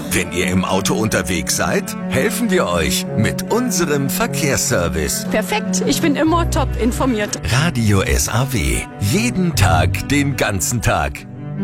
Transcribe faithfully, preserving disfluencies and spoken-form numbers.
Wenn ihr im Auto unterwegs seid, helfen wir euch mit unserem Verkehrsservice. Perfekt, ich bin immer top informiert. Radio S A W. Jeden Tag, den ganzen Tag.